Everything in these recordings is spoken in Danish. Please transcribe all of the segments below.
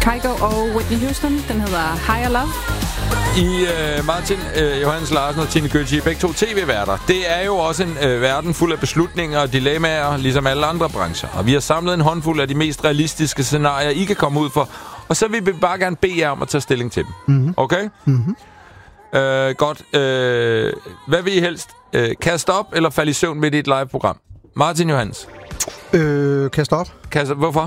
Kygo og Whitney Houston. Den hedder Higher Love. Martin Johannes Larsen og Tine Gøtje, begge to tv-værter. Det er jo også en verden fuld af beslutninger og dilemmaer, ligesom alle andre brancher. Og vi har samlet en håndfuld af de mest realistiske scenarier, I kan komme ud for. Og så vil vi bare gerne bede jer om at tage stilling til dem. Mm-hmm. Okay? Mm-hmm. Godt. Hvad vil I helst? Kaste op eller falde i søvn midt i et live-program? Martin Johannes. Kaste op. Hvorfor?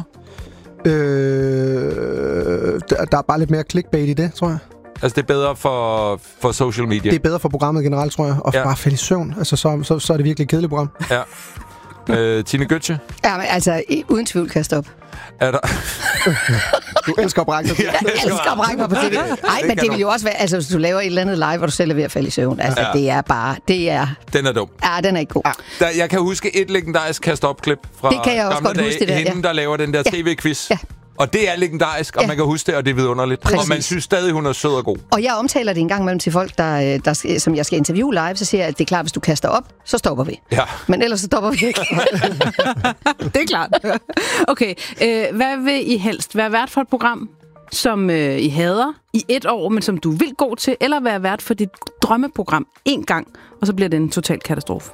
Der er bare lidt mere clickbait i det, tror jeg. Altså, det er bedre for social media? Det er bedre for programmet generelt, tror jeg. Og bare falde i søvn. Altså, så er det virkelig et kedeligt program. Ja. Tine Gøtje? Ja, men altså, uden tvivl kaste op. Er der... Du elsker at brække dig. Jeg elsker at brække mig på tv. Nej, men det vil jo også være... Altså, hvis du laver et eller andet live, hvor du selv er ved at falde i søvn. Altså, det er bare... Den er dum. Ja, den er ikke god. Jeg kan huske et legendarisk kast-op-klip fra det kan jeg også godt huske, det der. Hende, der laver den der tv-quiz. Ja. Og det er legendarisk, og man kan huske det, og det er vidunderligt. Præcis. Og man synes stadig, hun er sød og god. Og jeg omtaler det en gang imellem til folk, som jeg skal interviewe live, så siger jeg, at det er klart, hvis du kaster op, så stopper vi. Ja. Men ellers så stopper vi ikke. Det er klart. Okay, hvad vil I helst? Være vært for et program, som I hader i 1 år, men som du vil gå til, eller være vært for dit drømmeprogram 1 gang, og så bliver det en total katastrofe?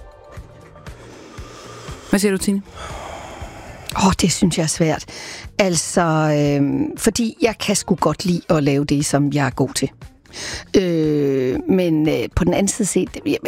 Hvad siger du, Tine? Det synes jeg er svært. Altså, fordi jeg kan sgu godt lide at lave det, som jeg er god til. Men på den anden side set...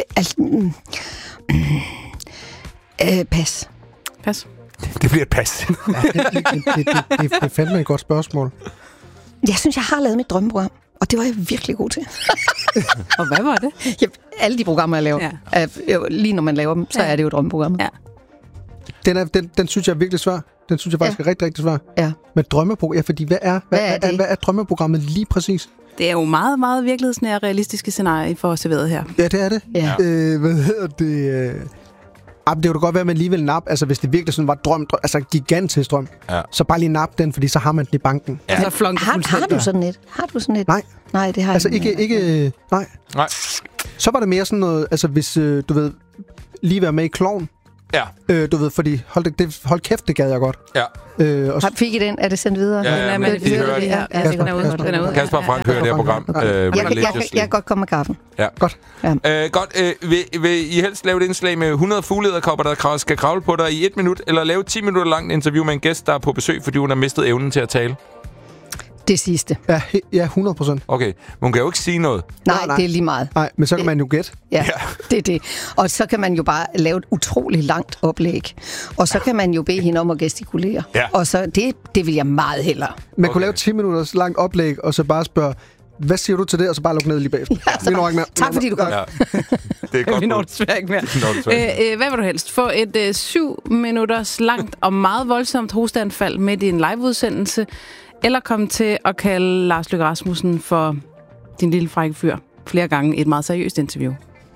Pas. Pas. Det bliver et pas. Det er fandme et godt spørgsmål. Jeg synes, jeg har lavet mit drømmeprogram, og det var jeg virkelig god til. Og hvad var det? Ja, alle de programmer, jeg laver. Ja. Lige når man laver dem, så er det jo drømmeprogrammet. Ja. Den synes jeg er virkelig svær. Den synes jeg faktisk er rigtig, rigtig svær. Ja. Men drømmeprogram, fordi hvad er drømmeprogrammet lige præcis? Det er jo meget, meget virkelighedsnære realistiske scenarier, I får serveret her. Ja, det er det. Ja. Hvad hedder det? Det kunne da godt være, at man lige vil nappe, altså hvis det virkelig sådan var drøm, altså gigantisk drøm, så bare lige nappe den, fordi så har man den i banken. Ja. Har du sådan et? Har du sådan et? Nej, det har altså jeg ikke. Nej. Så var det mere sådan noget, altså hvis du ved, lige være med i Klovn. Ja. Du ved, fordi hold kæft, det gad jeg godt. Ja. Fik I den? Er det sendt videre? Ja, men det hører det her. Kasper og Frank hører det her program. Jeg kan godt komme med kaffen. Ja. Godt. Ja. Godt. Vil I helst lave et indslag med 100 fuglederkopper, der skal kravle på dig i 1 minut, eller lave 10 minutter langt interview med en gæst, der er på besøg, fordi hun har mistet evnen til at tale? Det sidste. Ja, 100%. Okay, men hun kan jo ikke sige noget. Nej, det er lige meget. Nej, men så kan man jo gætte. Ja, det er det. Og så kan man jo bare lave et utroligt langt oplæg. Og så kan man jo bede hende om at gestikulere. Ja. Og så det vil jeg meget hellere. Man kunne lave 10 minutters langt oplæg, og så bare spørge, hvad siger du til det? Og så bare lukke ned lige bagefter. Ja, tak fordi du kom. Ja. Det er godt. Vi når desværre ikke mere. Hvad vil du helst? Få et 7 minutters langt og meget voldsomt hosteanfald midt i en liveudsendelse, eller komme til at kalde Lars Løkke Rasmussen for din lille frække fyr flere gange i et meget seriøst interview?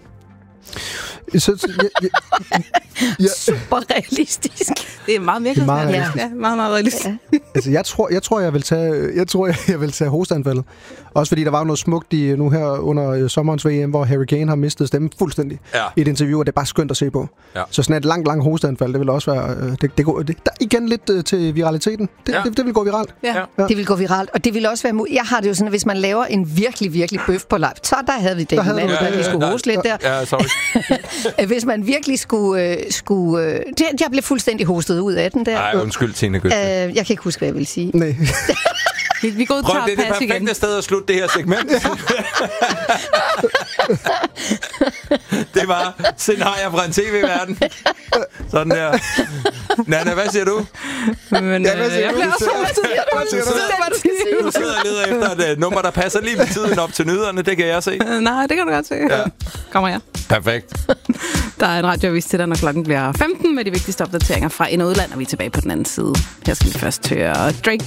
Super realistisk. Det er meget virkelig. Ja, meget realistisk. Ja. Altså, jeg tror, jeg vil tage hosteanfaldet. Også fordi der var noget smukt nu her under sommerens VM, hvor Harry Kane har mistet stemmen fuldstændig i et interview, og det er bare skønt at se på. Ja. Så sådan et langt hosteanfald, det vil også være... Det der igen lidt til viraliteten. Det vil gå viralt. Ja. Det vil gå viralt, og det vil også være... Jeg har det jo sådan, at hvis man laver en virkelig, virkelig bøf på live, så der havde vi det. Vi skulle hoste lidt der. Ja, sorry. Hvis man virkelig skulle jeg blev fuldstændig hostet ud af den der. Nej, undskyld, Tine Gøtje. Jeg kan ikke huske, hvad jeg vil sige. Nej. Vi går ud og tager det er det perfekte sted at slutte det her segment. Det var scenarier fra en tv-verden. Sådan der. Nanna, hvad siger du? Men, jeg bliver også Du sidder og leder efter et nummer, der passer lige med tiden op til nyderne. Det kan jeg se. Nej, det kan du godt se. Ja. Kommer her. Perfekt. Der er en radioavis til dig, når klokken bliver 15 med de vigtigste opdateringer fra ind- og udland, og vi er tilbage på den anden side. Her skal vi først høre Drake